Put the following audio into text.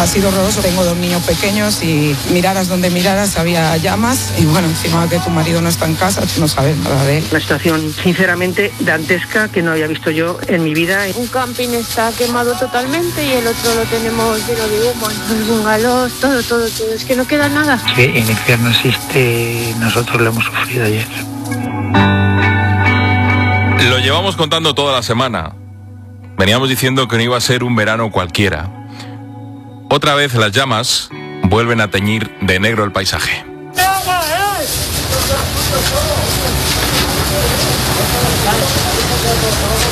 Ha sido horroroso. Tengo 2 niños pequeños y miraras donde miraras había llamas y bueno, encima que tu marido no está en casa, tú no sabes nada de él. Una situación sinceramente dantesca que no había visto yo en mi vida. Un camping está quemado totalmente y el otro lo tenemos lleno de humo, los bungalows, todo, es que no queda nada. Que el infierno existe, nosotros lo hemos sufrido ayer. Lo llevamos contando toda la semana. Veníamos diciendo que no iba a ser un verano cualquiera. Otra vez las llamas vuelven a teñir de negro el paisaje.